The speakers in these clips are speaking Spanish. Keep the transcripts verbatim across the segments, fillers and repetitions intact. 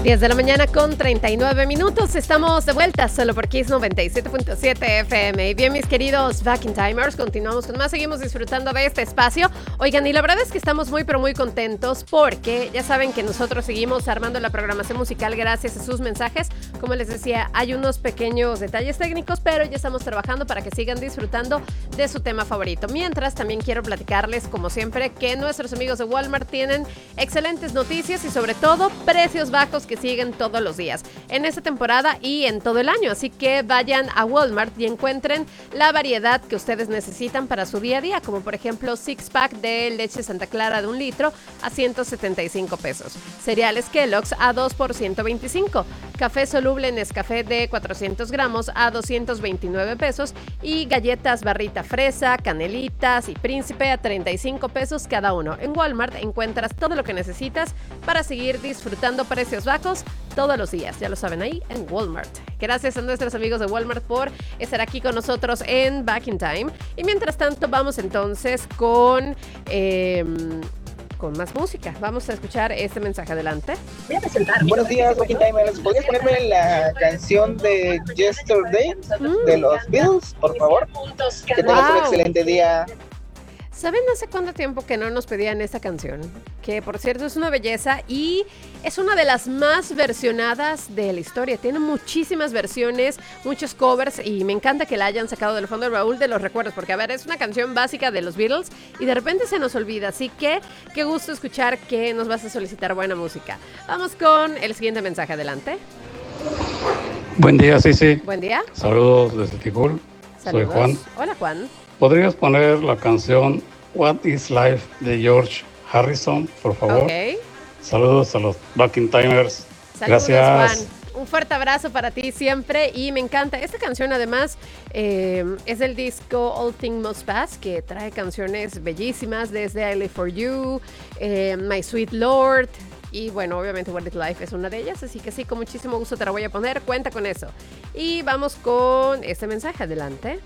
diez de la mañana con treinta y nueve minutos. Estamos de vuelta solo por Kiss noventa y siete punto siete F M. Y bien, mis queridos Back in Timers, continuamos con más. Seguimos disfrutando de este espacio. Oigan, y la verdad es que estamos muy, pero muy contentos porque ya saben que nosotros seguimos armando la programación musical gracias a sus mensajes. Como les decía, hay unos pequeños detalles técnicos, pero ya estamos trabajando para que sigan disfrutando de su tema favorito. Mientras, también quiero platicarles, como siempre, que nuestros amigos de Walmart tienen excelentes noticias y sobre todo precios bajos que siguen todos los días en esta temporada y en todo el año, así que vayan a Walmart y encuentren la variedad que ustedes necesitan para su día a día, como por ejemplo six pack de leche Santa Clara de un litro a ciento setenta y cinco pesos, cereales Kellogg's a dos por ciento veinticinco, café soluble Nescafé de cuatrocientos gramos a doscientos veintinueve pesos y galletas barrita fresa, canelitas y príncipe a treinta y cinco pesos cada uno. En Walmart encuentras todo lo que necesitas para seguir disfrutando precios bajos todos los días, ya lo saben, ahí en Walmart. Gracias a nuestros amigos de Walmart por estar aquí con nosotros en Back in Time. Y mientras tanto vamos entonces con eh, con más música. Vamos a escuchar este mensaje. Adelante. Voy a presentar. Buenos días, Back in Time. ¿Podrías ponerme la canción de Yesterday mm. de los Beatles, por favor? Que tengas wow. un excelente día. ¿Saben hace cuánto tiempo que no nos pedían esta canción? Que por cierto es una belleza y es una de las más versionadas de la historia. Tiene muchísimas versiones, muchos covers y me encanta que la hayan sacado del fondo del baúl de los recuerdos. Porque a ver, es una canción básica de los Beatles y de repente se nos olvida. Así que qué gusto escuchar que nos vas a solicitar buena música. Vamos con el siguiente mensaje. Adelante. Buen día, Cici. Buen día. Saludos desde Ticul. Soy Juan. Hola, Juan. ¿Podrías poner la canción What is Life de George Harrison, por favor? Okay. Saludos a los Back in Timers. Saludos, gracias. Juan. Un fuerte abrazo para ti siempre y me encanta. Esta canción además eh, es del disco All Things Must Pass, que trae canciones bellísimas desde I Live For You, eh, My Sweet Lord y bueno, obviamente What is Life es una de ellas, así que sí, con muchísimo gusto te la voy a poner, cuenta con eso. Y vamos con este mensaje. Adelante.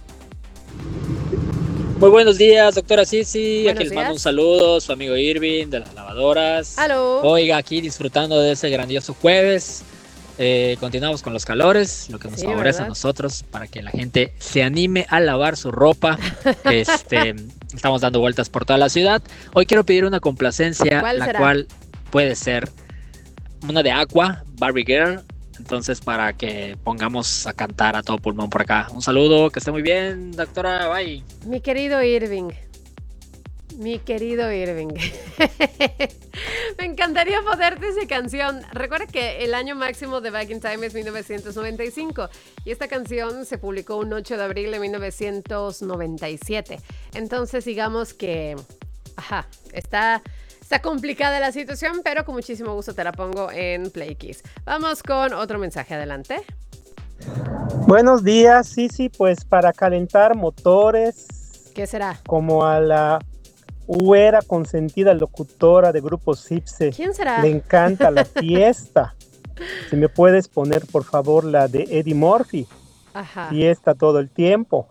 Muy buenos días, doctora Cici. Buenos aquí les días. mando un saludo, su amigo Irving de las lavadoras. Aló. Oiga, aquí disfrutando de ese grandioso jueves. Eh, continuamos con los calores, lo que nos Sí, favorece ¿verdad? a nosotros para que la gente se anime a lavar su ropa. este, estamos dando vueltas por toda la ciudad. Hoy quiero pedir una complacencia, ¿Cuál la será? cual puede ser una de Aqua, Barbie Girl. Entonces, para que pongamos a cantar a todo pulmón por acá. Un saludo, que esté muy bien, doctora. Bye. Mi querido Irving. Mi querido Irving. Me encantaría ponerte esa canción. Recuerda que el año máximo de Back in Time es mil novecientos noventa y cinco y esta canción se publicó un ocho de abril de mil novecientos noventa y siete. Entonces, digamos que, ajá, está... Está complicada la situación, pero con muchísimo gusto te la pongo en Play Kiss. Vamos con otro mensaje. Adelante. Buenos días, sí, sí, pues para calentar motores. ¿Qué será? Como a la güera consentida locutora de Grupo Cipse. ¿Quién será? Le encanta la fiesta. Si me puedes poner, por favor, la de Eddie Murphy. Ajá. Fiesta todo el tiempo.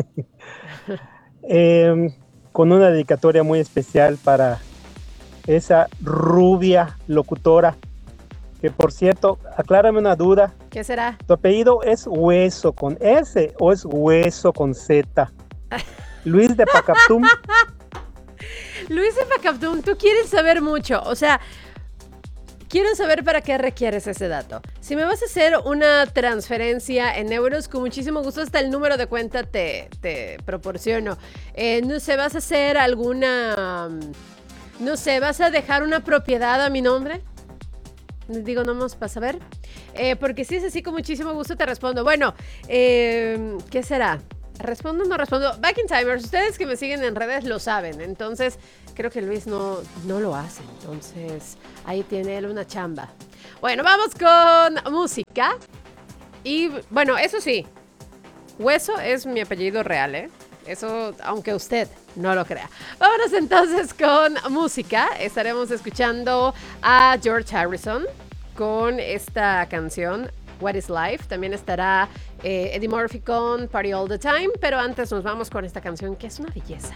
eh, con una dedicatoria muy especial para esa rubia locutora, que por cierto, aclárame una duda. ¿Qué será? ¿Tu apellido es Hueso con S o es Hueso con Z? Luis de Pacaptum. Luis de Pacaptum, tú quieres saber mucho, o sea, quiero saber para qué requieres ese dato. Si me vas a hacer una transferencia en euros, con muchísimo gusto hasta el número de cuenta te, te proporciono. Eh, no sé, vas a hacer alguna... No sé, ¿vas a dejar una propiedad a mi nombre? Digo, nomás para saber. Eh, porque si es así, con muchísimo gusto te respondo. Bueno, eh, ¿qué será? ¿Respondo o no respondo? Back in Timers, ustedes que me siguen en redes lo saben. Entonces, creo que Luis no, no lo hace. Entonces, ahí tiene él una chamba. Bueno, vamos con música. Y, bueno, eso sí. Hueso es mi apellido real, ¿eh? Eso, aunque usted no lo crea. Vámonos entonces con música. Estaremos escuchando a George Harrison con esta canción What is Life. También estará eh, Eddie Murphy con Party All the Time. Pero antes nos vamos con esta canción que es una belleza.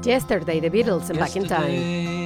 Yesterday, The Beatles en Back in Time.